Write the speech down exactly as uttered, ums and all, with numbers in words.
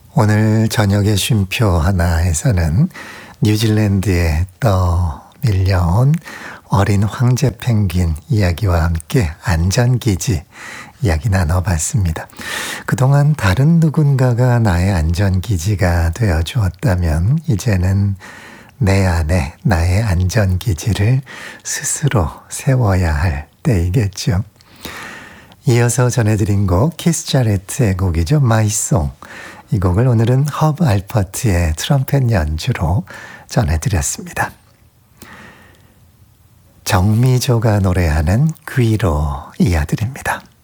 오늘 저녁의 쉼표 하나에서는 뉴질랜드에 떠밀려온 어린 황제 펭귄 이야기와 함께 안전기지 이야기 나눠봤습니다. 그동안 다른 누군가가 나의 안전기지가 되어주었다면 이제는 내 안에 나의 안전기지를 스스로 세워야 할 때이겠죠. 이어서 전해드린 곡 키스 자레트의 곡이죠. My Song. 이 곡을 오늘은 허브 알퍼트의 트럼펫 연주로 전해드렸습니다. 정미조가 노래하는 귀로 이어드립니다.